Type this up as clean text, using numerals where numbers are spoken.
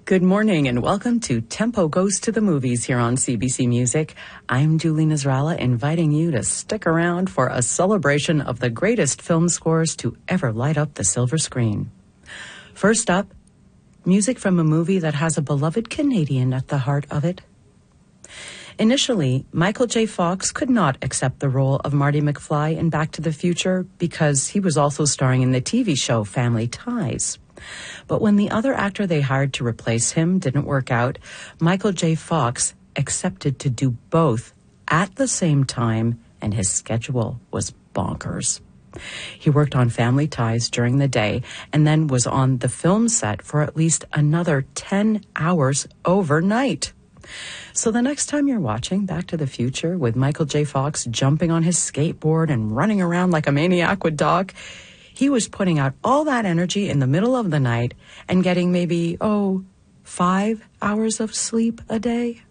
Good morning and welcome to Tempo Goes to the Movies here on CBC Music. I'm Julie Nasrallah, inviting you to stick around for a celebration of the greatest film scores to ever light up the silver screen. First up, music from a movie that has a beloved Canadian at the heart of it. Initially, Michael J. Fox could not accept the role of Marty McFly in Back to the Future because he was also starring in the TV show Family Ties. But when the other actor they hired to replace him didn't work out, Michael J. Fox accepted to do both at the same time, and his schedule was bonkers. He worked on Family Ties during the day and then was on the film set for at least another 10 hours overnight. So the next time you're watching Back to the Future with Michael J. Fox jumping on his skateboard and running around like a maniac with Doc, he was putting out all that energy in the middle of the night and getting maybe, 5 hours of sleep a day.